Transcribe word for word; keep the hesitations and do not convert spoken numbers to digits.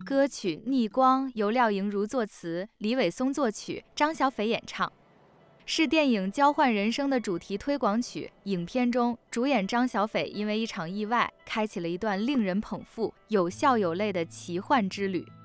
歌曲《逆光》由廖莹如作词，李伟松作曲，张小斐演唱，是电影《交换人生》的主题推广曲。影片中，主演张小斐因为一场意外，开启了一段令人捧腹、有笑有泪的奇幻之旅。